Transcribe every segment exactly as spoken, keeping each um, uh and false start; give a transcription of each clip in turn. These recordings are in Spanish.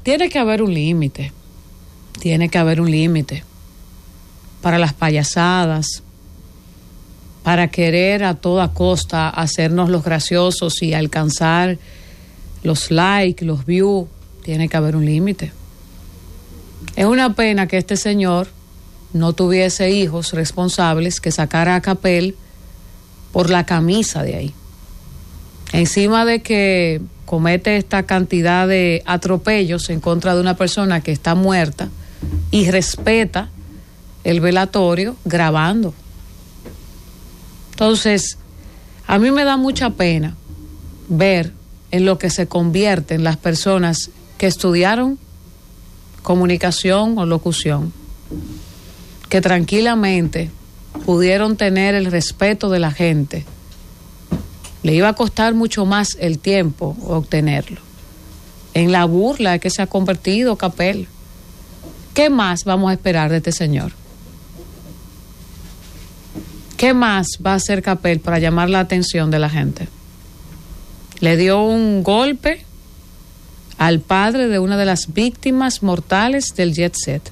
tiene que haber un límite, tiene que haber un límite para las payasadas, para querer a toda costa hacernos los graciosos y alcanzar los likes, los views. Tiene que haber un límite. Es una pena que este señor no tuviese hijos responsables, que sacara a Capel por la camisa de ahí. Encima de que comete esta cantidad de atropellos en contra de una persona que está muerta y respeta el velatorio grabando. Entonces, a mí me da mucha pena ver en lo que se convierten las personas que estudiaron comunicación o locución, que tranquilamente pudieron tener el respeto de la gente. Le iba a costar mucho más el tiempo obtenerlo. En la burla que se ha convertido Capel. ¿Qué más vamos a esperar de este señor? ¿Qué más va a hacer Capel para llamar la atención de la gente? Le dio un golpe al padre de una de las víctimas mortales del Jet Set.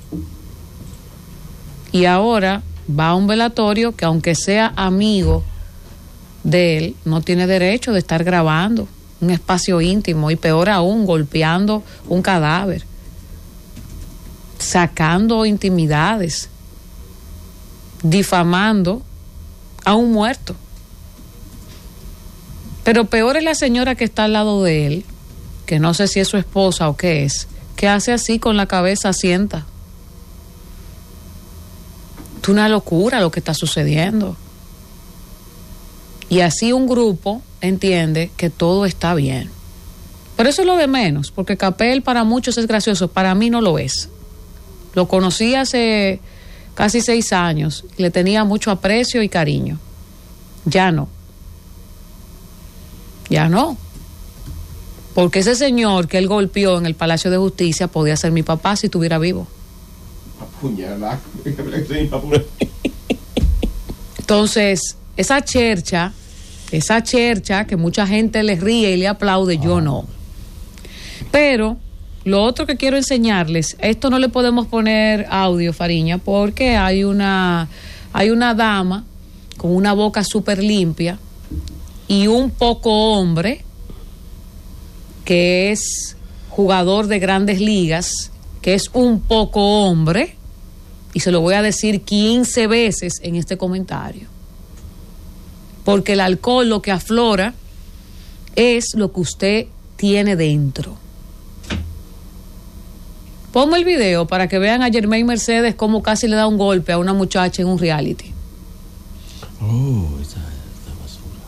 Y ahora va a un velatorio que, aunque sea amigo de él, no tiene derecho de estar grabando un espacio íntimo, y peor aún, golpeando un cadáver, sacando intimidades, difamando a un muerto. Pero peor es la señora que está al lado de él, que no sé si es su esposa o qué es, que hace así con la cabeza, asienta. Es una locura lo que está sucediendo. Y así un grupo entiende que todo está bien. Pero eso es lo de menos, porque Capel para muchos es gracioso, para mí no lo es. Lo conocí hace casi seis años, le tenía mucho aprecio y cariño. Ya no. Ya no. Porque ese señor que él golpeó en el Palacio de Justicia podía ser mi papá si estuviera vivo. Entonces, esa chercha, esa chercha que mucha gente le ríe y le aplaude, ah. yo no. Pero lo otro que quiero enseñarles, esto no le podemos poner audio, Fariña, porque hay una, hay una dama con una boca súper limpia y un poco hombre que es jugador de Grandes Ligas, que es un poco hombre, y se lo voy a decir quince veces en este comentario, porque el alcohol lo que aflora es lo que usted tiene dentro. Pongo el video para que vean a Jermaine Mercedes cómo casi le da un golpe a una muchacha en un reality. Oh, esa, esa basura.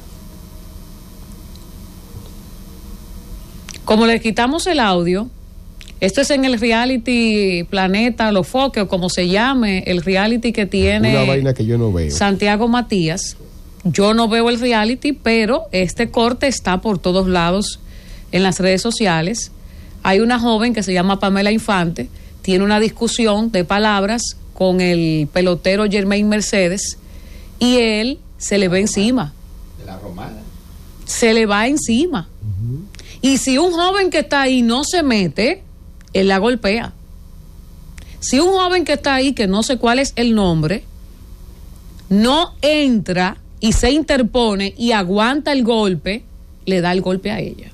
Como le quitamos el audio, esto es en el reality Planeta Los Foques, o como se llame, el reality que tiene una vaina que yo no veo. Santiago Matías. Yo no veo el reality, pero este corte está por todos lados en las redes sociales. Hay una joven que se llama Pamela Infante, tiene una discusión de palabras con el pelotero Jermaine Mercedes y él se le va encima. De la romana. Se le va encima. Uh-huh. Y si un joven que está ahí no se mete, él la golpea. Si un joven que está ahí, que no sé cuál es el nombre, no entra y se interpone y aguanta el golpe, le da el golpe a ella.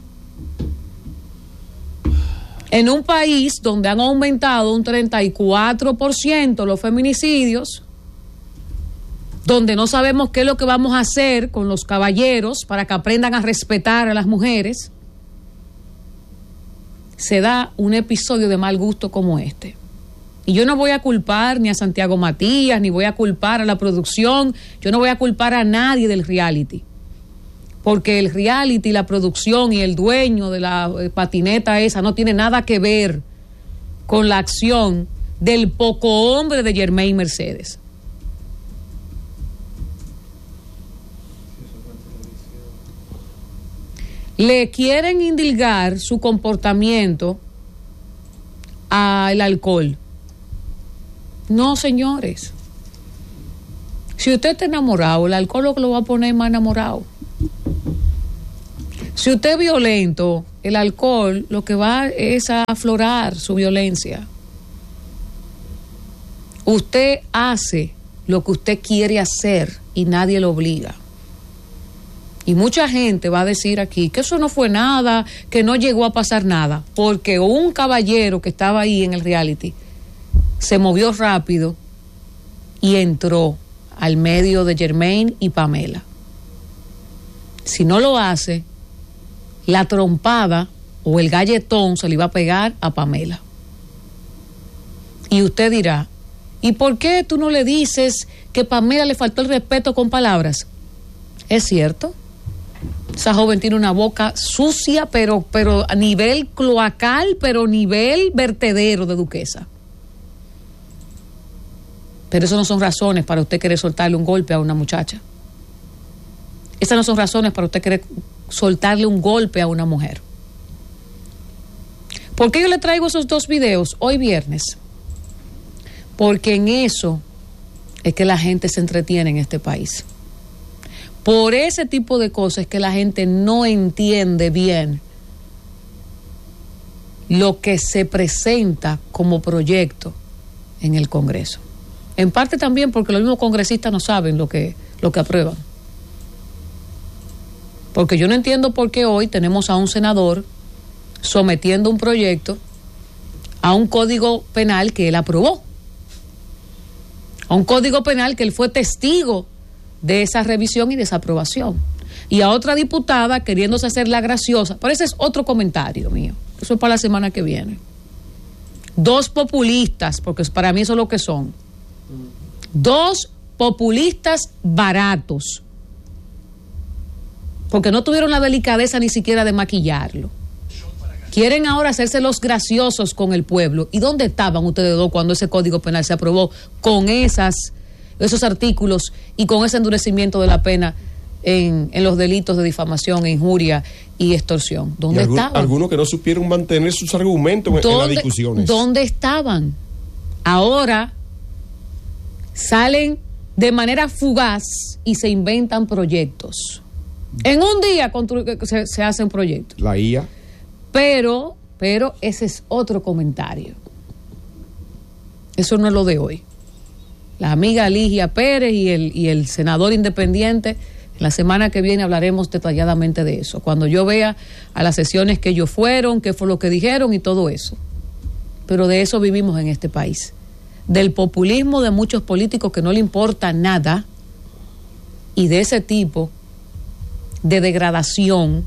En un país donde han aumentado un treinta y cuatro por ciento los feminicidios, donde no sabemos qué es lo que vamos a hacer con los caballeros para que aprendan a respetar a las mujeres, se da un episodio de mal gusto como este. Y yo no voy a culpar ni a Santiago Matías, ni voy a culpar a la producción, yo no voy a culpar a nadie del reality. Porque el reality, la producción y el dueño de la patineta esa no tiene nada que ver con la acción del poco hombre de Jermaine Mercedes. Le quieren indilgar su comportamiento al alcohol. No, señores. Si usted está enamorado, el alcohol lo que lo va a poner más enamorado. Si usted es violento, el alcohol lo que va es a aflorar su violencia. Usted hace lo que usted quiere hacer y nadie lo obliga. Y mucha gente va a decir aquí que eso no fue nada, que no llegó a pasar nada, porque un caballero que estaba ahí en el reality se movió rápido y entró al medio de Jermaine y Pamela. Si no lo hace, la trompada o el galletón se le iba a pegar a Pamela. Y usted dirá, ¿y por qué tú no le dices que Pamela le faltó el respeto con palabras? Es cierto. Esa joven tiene una boca sucia, pero, pero a nivel cloacal, pero nivel vertedero de duquesa. Pero eso no son razones para usted querer soltarle un golpe a una muchacha. Esas no son razones para usted querer soltarle un golpe a una mujer. ¿Por qué yo le traigo esos dos videos hoy viernes? Porque en eso es que la gente se entretiene en este país. Por ese tipo de cosas es que la gente no entiende bien lo que se presenta como proyecto en el Congreso. En parte también porque los mismos congresistas no saben lo que, lo que aprueban. Porque yo no entiendo por qué hoy tenemos a un senador sometiendo un proyecto a un código penal que él aprobó. A un código penal que él fue testigo de esa revisión y desaprobación. Y a otra diputada queriéndose hacer la graciosa. Pero ese es otro comentario mío. Eso es para la semana que viene. Dos populistas, porque para mí eso es lo que son. Dos populistas baratos. Porque no tuvieron la delicadeza ni siquiera de maquillarlo. Quieren ahora hacerse los graciosos con el pueblo. ¿Y dónde estaban ustedes dos cuando ese código penal se aprobó con esas, esos artículos y con ese endurecimiento de la pena en, en los delitos de difamación, injuria y extorsión? ¿Dónde algún, estaban? Algunos que no supieron mantener sus argumentos en, en las discusiones. ¿Dónde estaban? Ahora salen de manera fugaz y se inventan proyectos. En un día se, se hacen proyectos. La I A. Pero, pero ese es otro comentario. Eso no es lo de hoy. La amiga Ligia Pérez y el, y el senador independiente, la semana que viene hablaremos detalladamente de eso. Cuando yo vea a las sesiones que ellos fueron, qué fue lo que dijeron y todo eso. Pero de eso vivimos en este país. Del populismo de muchos políticos que no le importa nada y de ese tipo de degradación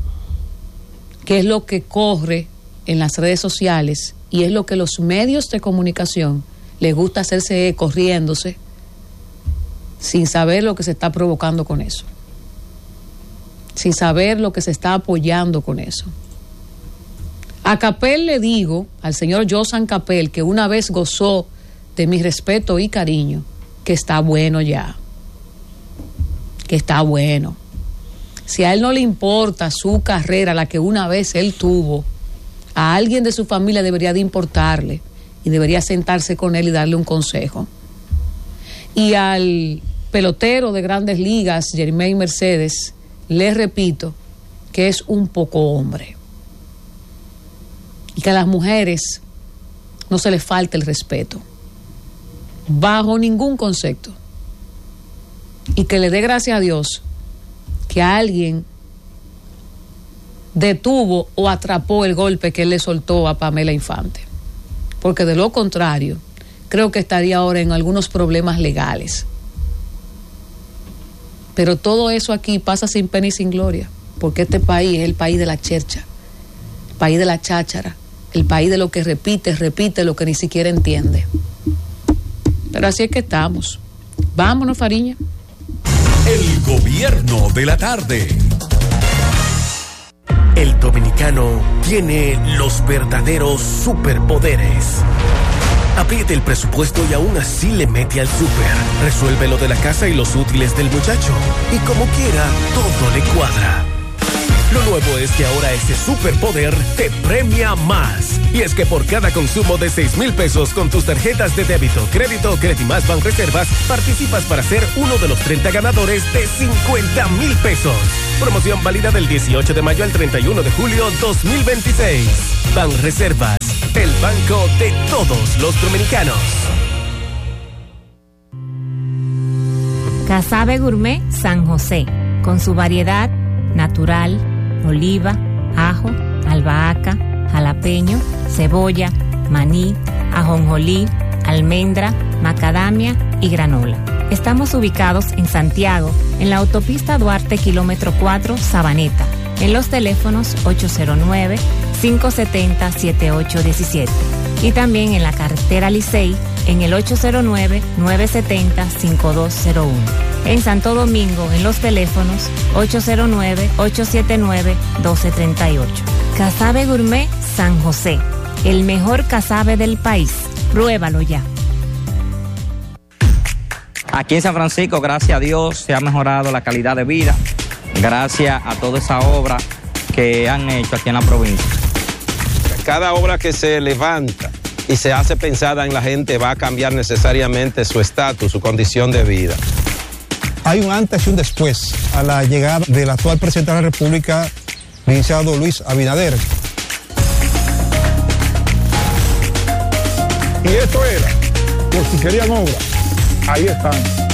que es lo que corre en las redes sociales y es lo que los medios de comunicación les gusta hacerse corriéndose sin saber lo que se está provocando con eso, sin saber lo que se está apoyando con eso. A Capel le digo, al señor Josan Capel, que una vez gozó de mi respeto y cariño, que está bueno ya, que está bueno. Si a él no le importa su carrera, la que una vez él tuvo, a alguien de su familia debería de importarle y debería sentarse con él y darle un consejo. Y al pelotero de Grandes Ligas, Jermaine Mercedes, le repito que es un poco hombre y que a las mujeres no se les falta el respeto bajo ningún concepto y que le dé gracias a Dios que alguien detuvo o atrapó el golpe que él le soltó a Pamela Infante, porque de lo contrario creo que estaría ahora en algunos problemas legales. Pero todo eso aquí pasa sin pena y sin gloria, porque este país es el país de la chercha, el país de la cháchara, el país de lo que repite, repite lo que ni siquiera entiende. Pero así es que estamos. Vámonos, Fariña. El gobierno de la tarde. El dominicano tiene los verdaderos superpoderes. Apriete el presupuesto y aún así le mete al súper. Resuelve lo de la casa y los útiles del muchacho. Y como quiera, todo le cuadra. Lo nuevo es que ahora ese superpoder te premia más. Y es que por cada consumo de seis mil pesos con tus tarjetas de débito, crédito o Credimas Banreservas, participas para ser uno de los treinta ganadores de cincuenta mil pesos. Promoción válida del dieciocho de mayo al treinta y uno de julio dos mil veintiséis. Banreservas, el banco de todos los dominicanos. Casabe Gourmet San José, con su variedad natural, oliva, ajo, albahaca, jalapeño, cebolla, maní, ajonjolí, almendra, macadamia y granola. Estamos ubicados en Santiago, en la autopista Duarte, kilómetro cuatro, Sabaneta, en los teléfonos ocho cero nueve, cinco siete cero, siete ocho uno siete y también en la carretera Licey, en el ocho cero nueve, nueve siete cero, cinco dos cero uno. En Santo Domingo, en los teléfonos ocho cero nueve, ocho siete nueve, uno dos tres ocho. Casabe Gourmet San José, el mejor casabe del país. Pruébalo ya. Aquí en San Francisco, gracias a Dios, se ha mejorado la calidad de vida, gracias a toda esa obra que han hecho aquí en la provincia. Cada obra que se levanta y se hace pensada en la gente va a cambiar necesariamente su estatus, su condición de vida. Hay un antes y un después a la llegada del actual presidente de la República, licenciado Luis Abinader. Y esto era, por si querían obra, ahí están.